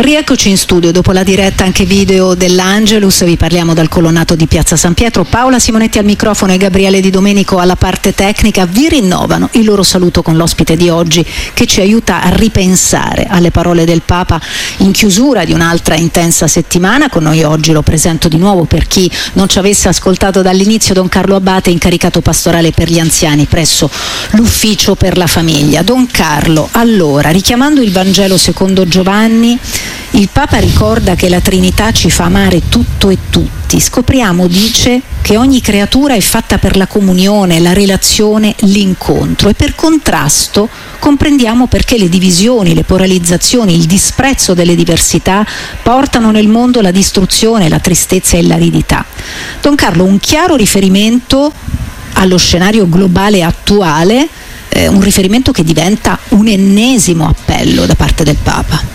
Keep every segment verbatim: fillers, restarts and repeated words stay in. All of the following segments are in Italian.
Rieccoci in studio dopo la diretta anche video dell'Angelus. Vi parliamo dal colonnato di Piazza San Pietro. Paola Simonetti al microfono e Gabriele Di Domenico alla parte tecnica vi rinnovano il loro saluto con l'ospite di oggi, che ci aiuta a ripensare alle parole del Papa in chiusura di un'altra intensa settimana. Con noi oggi, lo presento di nuovo per chi non ci avesse ascoltato dall'inizio, Don Carlo Abbate, incaricato pastorale per gli anziani presso l'Ufficio per la Famiglia. Don Carlo, allora, richiamando il Vangelo secondo Giovanni, il Papa ricorda che la Trinità ci fa amare tutto e tutti. Scopriamo, dice, che ogni creatura è fatta per la comunione, la relazione, l'incontro, e per contrasto comprendiamo perché le divisioni, le polarizzazioni, il disprezzo delle diversità portano nel mondo la distruzione, la tristezza e l'aridità. Don Carlo, un chiaro riferimento allo scenario globale attuale, eh, un riferimento che diventa un ennesimo appello da parte del Papa.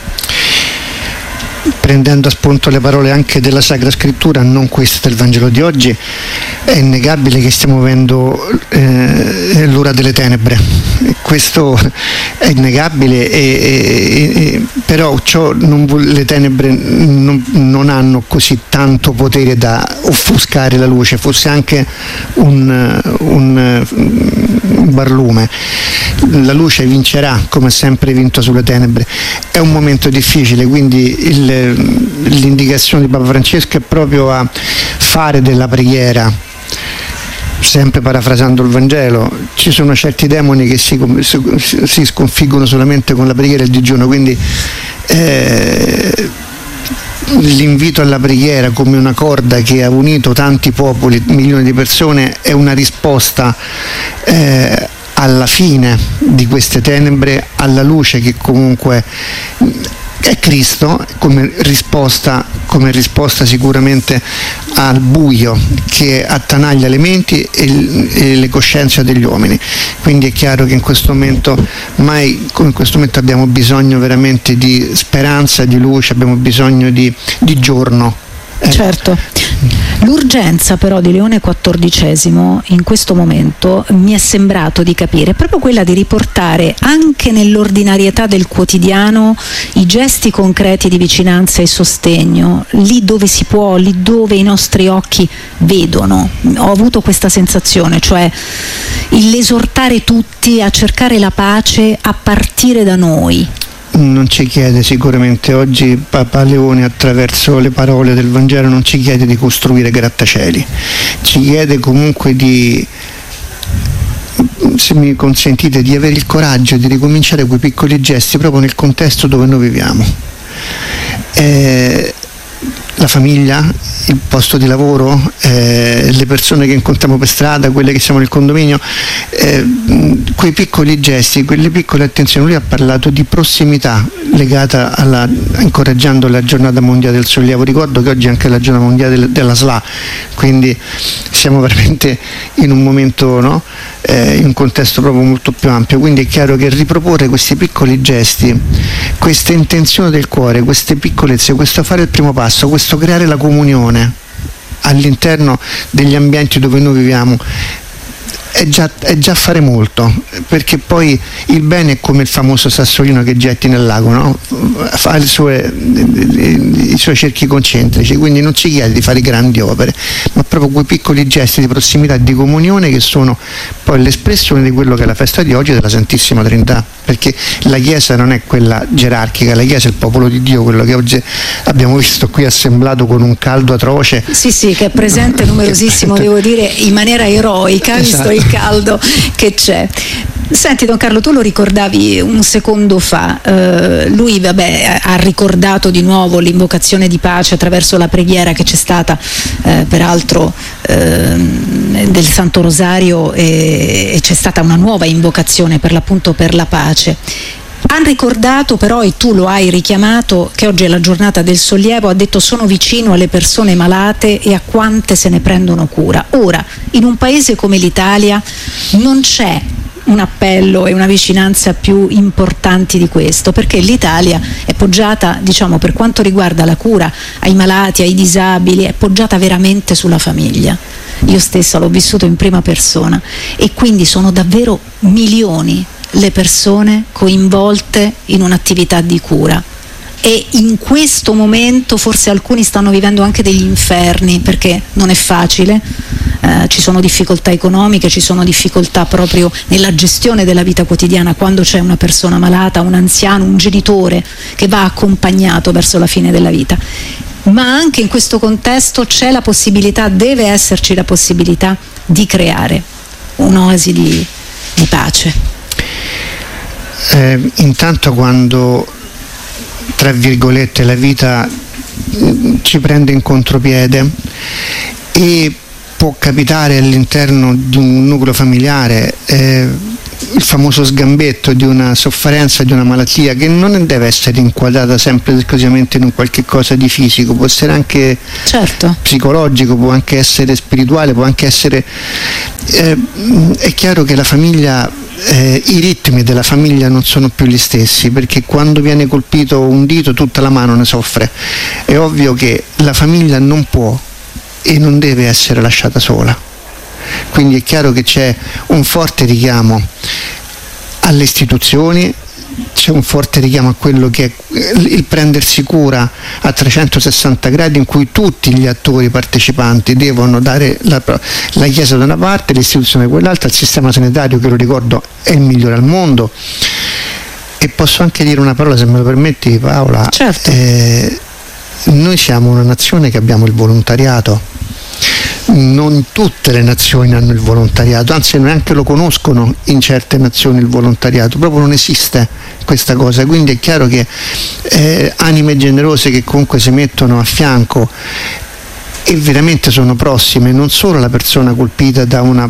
Prendendo a spunto le parole anche della Sacra Scrittura, non queste del Vangelo di oggi, è innegabile che stiamo vivendo eh, l'ora delle tenebre. Questo è innegabile, e, e, e, però ciò non, le tenebre non, non hanno così tanto potere da offuscare la luce, fosse anche un, un, un barlume. La luce vincerà, come ha sempre vinto sulle tenebre. È un momento difficile, quindi il l'indicazione di Papa Francesco è proprio a fare della preghiera, sempre parafrasando il Vangelo. Ci sono certi demoni che si, si sconfiggono solamente con la preghiera e il digiuno, quindi eh, l'invito alla preghiera come una corda che ha unito tanti popoli, milioni di persone, è una risposta eh, alla fine di queste tenebre, alla luce che comunque è Cristo, come risposta, come risposta sicuramente al buio che attanaglia le menti e, e le coscienze degli uomini. Quindi è chiaro che in questo momento, mai come in questo momento, abbiamo bisogno veramente di speranza, di luce, abbiamo bisogno di, di giorno. Eh. Certo. L'urgenza però di Leone quattordicesimo in questo momento, mi è sembrato di capire, è proprio quella di riportare anche nell'ordinarietà del quotidiano i gesti concreti di vicinanza e sostegno, lì dove si può, lì dove i nostri occhi vedono. Ho avuto questa sensazione, cioè l'esortare tutti a cercare la pace a partire da noi. Non ci chiede sicuramente oggi Papa Leone, attraverso le parole del Vangelo, non ci chiede di costruire grattacieli, ci chiede comunque di, se mi consentite, di avere il coraggio di ricominciare quei piccoli gesti proprio nel contesto dove noi viviamo. Eh, la famiglia, il posto di lavoro, eh, le persone che incontriamo per strada, quelle che siamo nel condominio, eh, quei piccoli gesti, quelle piccole attenzioni. Lui ha parlato di prossimità legata alla, incoraggiando la giornata mondiale del sollievo. Ricordo che oggi è anche la giornata mondiale del, della S L A, quindi siamo veramente in un momento, no? eh, in un contesto proprio molto più ampio. Quindi è chiaro che riproporre questi piccoli gesti, queste intenzioni del cuore, queste piccolezze, questo fare il primo passo, questo creare la comunione all'interno degli ambienti dove noi viviamo, è già, è già fare molto, perché poi il bene è come il famoso sassolino che getti nel lago, no? Fa le sue, i suoi cerchi concentrici, quindi non ci chiede di fare grandi opere, ma proprio quei piccoli gesti di prossimità e di comunione che sono poi l'espressione di quello che è la festa di oggi della Santissima Trinità, perché la Chiesa non è quella gerarchica, la Chiesa è il popolo di Dio, quello che oggi abbiamo visto qui assemblato con un caldo atroce. Sì, sì, che è presente numerosissimo, devo dire, in maniera eroica, esatto, visto il caldo che c'è. Senti Don Carlo, tu lo ricordavi un secondo fa, eh, lui vabbè, ha ricordato di nuovo l'invocazione di pace attraverso la preghiera che c'è stata eh, peraltro eh, del Santo Rosario, e, e c'è stata una nuova invocazione per l'appunto per la pace. Han ricordato però, e tu lo hai richiamato, che oggi è la giornata del sollievo. Ha detto: sono vicino alle persone malate e a quante se ne prendono cura. Ora, in un paese come l'Italia non c'è un appello e una vicinanza più importanti di questo, perché l'Italia è poggiata, diciamo, per quanto riguarda la cura ai malati, ai disabili, è poggiata veramente sulla famiglia. Io stessa l'ho vissuto in prima persona, e quindi sono davvero milioni le persone coinvolte in un'attività di cura. e in questo momento forse alcuni stanno vivendo anche degli inferni, perché non è facile, eh, ci sono difficoltà economiche, ci sono difficoltà proprio nella gestione della vita quotidiana quando c'è una persona malata, un anziano, un genitore che va accompagnato verso la fine della vita. Ma anche in questo contesto c'è la possibilità, deve esserci la possibilità di creare un'oasi di, di pace. Eh, intanto quando, tra virgolette, la vita ci prende in contropiede e può capitare all'interno di un nucleo familiare eh, il famoso sgambetto di una sofferenza, di una malattia che non deve essere inquadrata sempre esclusivamente in un qualche cosa di fisico, può essere anche certo. psicologico, può anche essere spirituale, può anche essere eh, è chiaro che la famiglia Eh, i ritmi della famiglia non sono più gli stessi, perché quando viene colpito un dito tutta la mano ne soffre. È ovvio che la famiglia non può e non deve essere lasciata sola, quindi è chiaro che c'è un forte richiamo alle istituzioni, c'è un forte richiamo a quello che è il prendersi cura a trecentosessanta gradi, in cui tutti gli attori partecipanti devono dare la, la Chiesa da una parte, l'istituzione da quell'altra, il sistema sanitario, che lo ricordo è il migliore al mondo. E posso anche dire una parola, se me lo permetti, Paola. Certo. Eh, noi siamo una nazione che abbiamo il volontariato. Non tutte le nazioni hanno il volontariato, anzi neanche lo conoscono in certe nazioni il volontariato, proprio non esiste questa cosa, quindi è chiaro che eh, anime generose che comunque si mettono a fianco e veramente sono prossime non solo alla persona colpita da, una,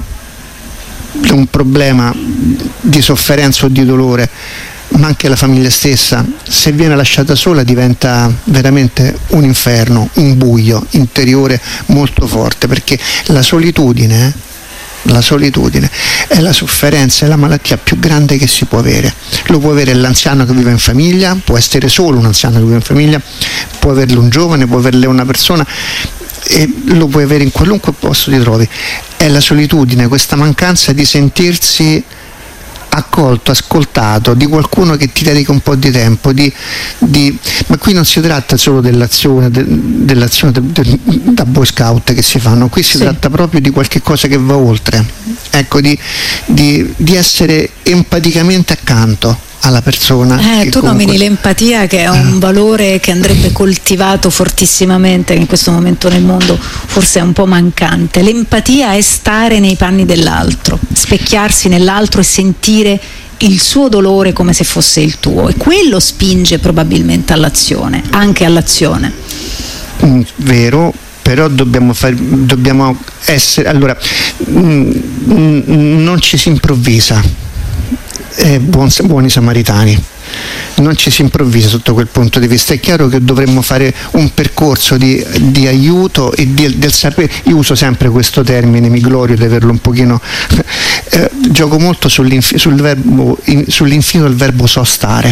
da un problema di sofferenza o di dolore, ma anche la famiglia stessa, se viene lasciata sola diventa veramente un inferno, un buio interiore molto forte, perché la solitudine, la solitudine è la sofferenza, è la malattia più grande che si può avere. Lo può avere l'anziano che vive in famiglia, può essere solo un anziano che vive in famiglia, può averlo un giovane, può averlo una persona, e lo puoi avere in qualunque posto ti trovi. È la solitudine, questa mancanza di sentirsi accolto, ascoltato, di qualcuno che ti dedica un po' di tempo, di, di, ma qui non si tratta solo dell'azione, de, dell'azione de, de, da Boy Scout che si fanno, qui si sì. tratta proprio di qualche cosa che va oltre, ecco, di, di, di essere empaticamente accanto alla persona. Eh, tu comunque... nomini l'empatia, che è un valore che andrebbe coltivato fortissimamente, che in questo momento nel mondo forse è un po' mancante. L'empatia è stare nei panni dell'altro, specchiarsi nell'altro e sentire il suo dolore come se fosse il tuo, e quello spinge probabilmente all'azione, anche all'azione. Mm, vero, però dobbiamo, far, dobbiamo essere, allora, mm, mm, non ci si improvvisa. Eh, buon, buoni samaritani, non ci si improvvisa sotto quel punto di vista. È chiaro che dovremmo fare un percorso di, di aiuto e di, del sapere. Io uso sempre questo termine, mi glorio di averlo un pochino eh, gioco molto sull'inf, sul verbo, in, sull'infinito del verbo so stare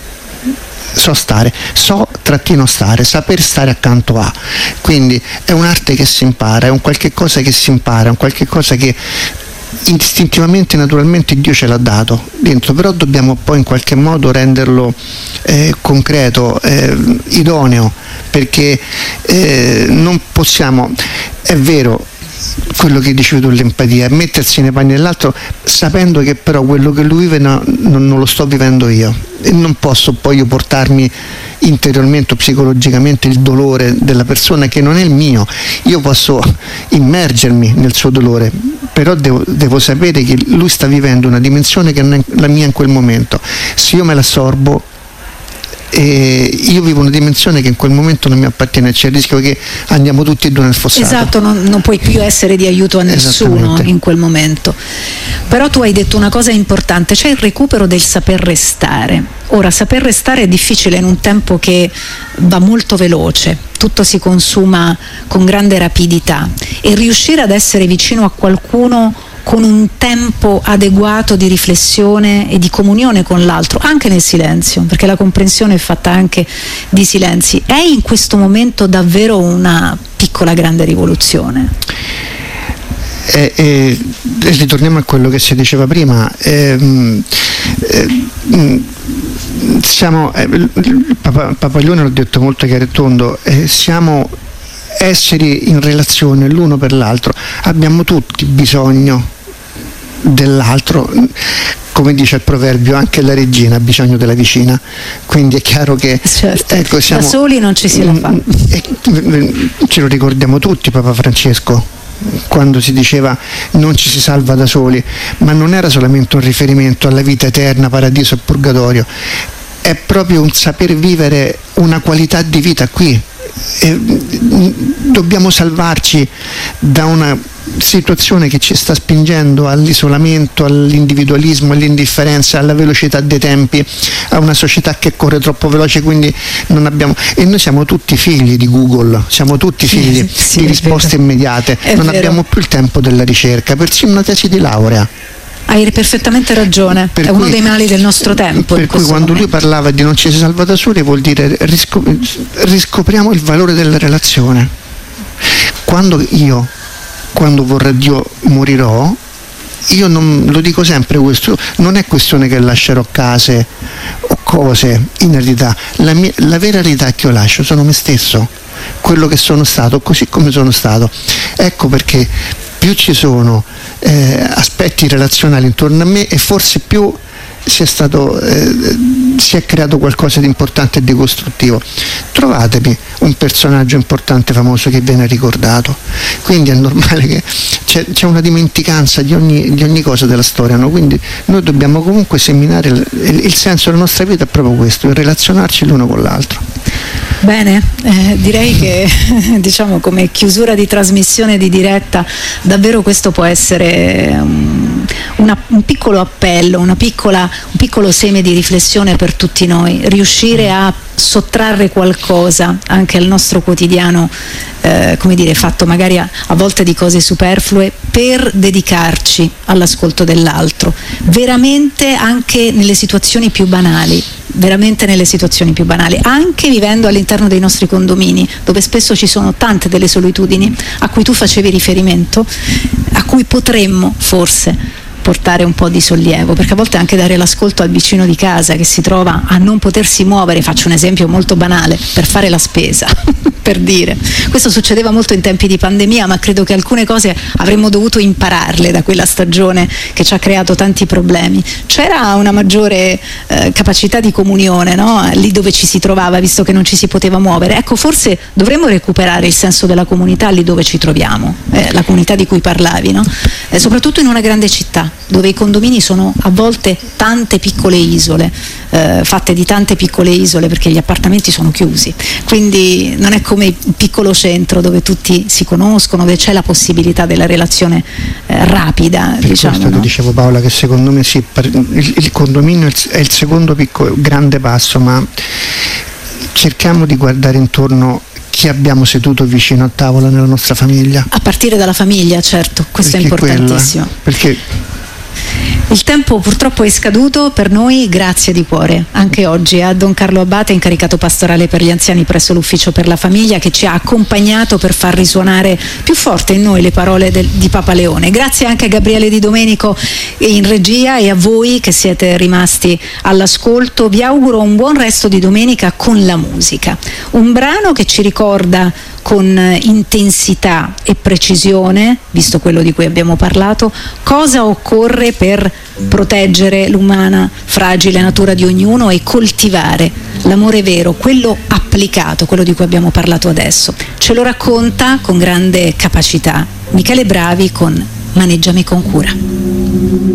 so stare, so trattino stare, saper stare accanto a, quindi è un'arte che si impara, è un qualche cosa che si impara, è un qualche cosa che istintivamente, naturalmente Dio ce l'ha dato dentro, però dobbiamo poi in qualche modo renderlo eh, concreto, eh, idoneo, perché eh, non possiamo, è vero quello che dicevi tu, l'empatia, mettersi nei panni dell'altro sapendo che però quello che lui vive no, non, non lo sto vivendo io, e non posso poi io portarmi interiormente o psicologicamente il dolore della persona che non è il mio. Io posso immergermi nel suo dolore, però devo, devo sapere che lui sta vivendo una dimensione che non è la mia in quel momento. Se io me l'assorbo, e io vivo una dimensione che in quel momento non mi appartiene, c'è il rischio che andiamo tutti e due nel fossato. Esatto, non, non puoi più essere di aiuto a nessuno in quel momento. Però tu hai detto una cosa importante, c'è il recupero del saper restare. Ora, saper restare è difficile in un tempo che va molto veloce, tutto si consuma con grande rapidità, e riuscire ad essere vicino a qualcuno con un tempo adeguato di riflessione e di comunione con l'altro, anche nel silenzio, perché la comprensione è fatta anche di silenzi, è in questo momento davvero una piccola grande rivoluzione. E, e, e ritorniamo a quello che si diceva prima. Eh, eh, siamo, eh, Papa, Papaglione l'ho detto molto chiaro e tondo, eh, siamo esseri in relazione l'uno per l'altro, abbiamo tutti bisogno dell'altro, come dice il proverbio, anche la regina ha bisogno della vicina, quindi è chiaro che certo, ecco, siamo, da soli non ci si la fa. E, ce lo ricordiamo tutti Papa Francesco quando si diceva non ci si salva da soli, ma non era solamente un riferimento alla vita eterna, paradiso e purgatorio, è proprio un saper vivere una qualità di vita qui. E dobbiamo salvarci da una situazione che ci sta spingendo all'isolamento, all'individualismo, all'indifferenza, alla velocità dei tempi, a una società che corre troppo veloce, quindi non abbiamo, e noi siamo tutti figli di Google, siamo tutti figli sì, di risposte immediate, è non vero. Abbiamo più il tempo della ricerca, persino una tesi di laurea. Hai perfettamente ragione, per è cui, uno dei mali del nostro tempo. Per cui quando momento. Lui parlava di non ci si salva da soli vuol dire riscop- riscopriamo il valore della relazione. Quando io, quando vorrà Dio, morirò, io non lo dico sempre questo, non è questione che lascerò case o cose in eredità, la, mia, la vera eredità che io lascio sono me stesso, quello che sono stato, così come sono stato. Ecco perché più ci sono eh, aspetti relazionali intorno a me e forse più si è stato eh, si è creato qualcosa di importante e di costruttivo. Trovatemi un personaggio importante, famoso, che viene ricordato, quindi è normale che c'è, c'è una dimenticanza di ogni, di ogni cosa della storia, no? Quindi noi dobbiamo comunque seminare il, il, il senso della nostra vita è proprio questo, il relazionarci l'uno con l'altro. Bene, eh, direi che diciamo come chiusura di trasmissione di diretta davvero questo può essere um, una, un piccolo appello, una piccola, un piccolo seme di riflessione per tutti noi, riuscire a sottrarre qualcosa anche al nostro quotidiano, eh, come dire, fatto magari a, a volte di cose superflue, per dedicarci all'ascolto dell'altro, veramente anche nelle situazioni più banali. veramente nelle situazioni più banali, anche vivendo all'interno dei nostri condomini, dove spesso ci sono tante delle solitudini a cui tu facevi riferimento, a cui potremmo forse portare un po' di sollievo, perché a volte anche dare l'ascolto al vicino di casa che si trova a non potersi muovere, faccio un esempio molto banale, per fare la spesa, per dire. Questo succedeva molto in tempi di pandemia, ma credo che alcune cose avremmo dovuto impararle da quella stagione che ci ha creato tanti problemi. C'era una maggiore eh, capacità di comunione, no? Lì dove ci si trovava, visto che non ci si poteva muovere. Ecco, forse dovremmo recuperare il senso della comunità lì dove ci troviamo, eh, la comunità di cui parlavi, no? Eh, soprattutto in una grande città, dove i condomini sono a volte tante piccole isole, eh, fatte di tante piccole isole, perché gli appartamenti sono chiusi, quindi non è come il piccolo centro dove tutti si conoscono, dove c'è la possibilità della relazione eh, rapida. Per diciamo, questo no? Ti dicevo, Paola, che secondo me sì, il, il condominio è il secondo piccolo, grande passo, ma cerchiamo di guardare intorno chi abbiamo seduto vicino a tavola nella nostra famiglia. A partire dalla famiglia, certo, questo perché è importantissimo. Quello, perché il tempo purtroppo è scaduto per noi, grazie di cuore anche oggi a Don Carlo Abbate, incaricato pastorale per gli anziani presso l'Ufficio per la Famiglia, che ci ha accompagnato per far risuonare più forte in noi le parole del, di Papa Leone. Grazie anche a Gabriele Di Domenico in regia e a voi che siete rimasti all'ascolto. Vi auguro un buon resto di domenica con la musica, un brano che ci ricorda con intensità e precisione, visto quello di cui abbiamo parlato, cosa occorre per proteggere l'umana fragile natura di ognuno e coltivare l'amore vero, quello applicato, quello di cui abbiamo parlato adesso. Ce lo racconta con grande capacità Michele Bravi con Maneggiami con cura.